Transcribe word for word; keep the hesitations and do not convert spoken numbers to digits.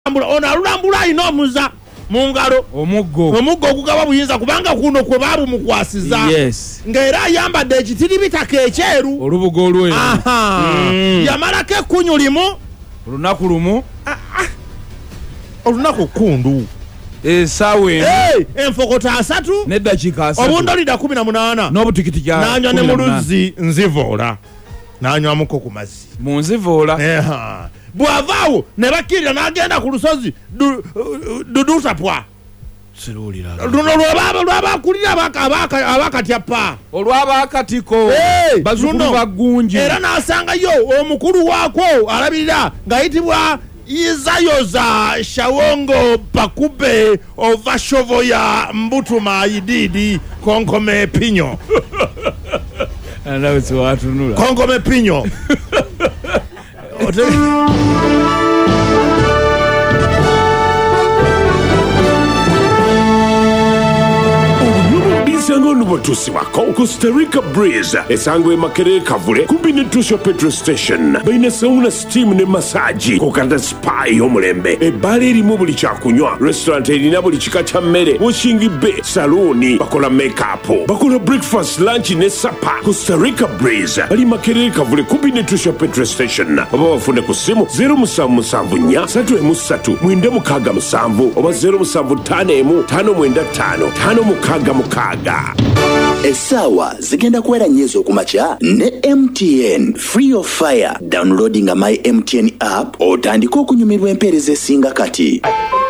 ona lulambula ino omuza mungalo omuggo omuggo okugaba buyinza kubanga kuno kwe babu mukwasiza yes ngera yambadde ekitiri bitaka ekyeru olubugo olweru mm. yamalako ekkunyu limu olunaku lumu ah, ah. olunaku kundu esawe hey, enfokota asatu neddakiika asatu obundolida kumi na munaana n'obutikiti gya nanywa ne muluzi nzivoola nanywamuko ku mazzi mu nzivoola eha bwavaawo ne bakkirira n'agenda ku lusozi dudusapwa siruulira luno lwabakulira abakatyappa olw'abakatiko bazukulu baggunji era n'asangayo omukulu waakwo alabirira ng'ayitibwa Izayoza Shawongo Pakube Ovashovoya Mbutuma Ididi Konkome Pinyo anawe siwatunula Konkome Pinyo Isango nubotusi wako Costa Rica Breeze Esango emakere kavule kumbi netusho petrol station baina sauna steam ne massage kokanda spa yomulembe ebale erimu buli kyakunywa restaurant erina buli kika kya mmere washingi be saloni bakola makeup bakola breakfast lunch ne supper Costa Rica Breeze bali makere kavule kumbi netusho petrol station oba wafune ku simu zero musanvu musanvu nnya satu emu ssatu mwenda mukaaga musanvu oba zero musanvu ttaano emu ttaano mwenda ttaano ttaano mukaaga mukaaga. Esawa zigenda kuwera nyezo okumakya ne M T N free of fire downloading my M T N app otandika okunyumirwa empeereza esinga kati.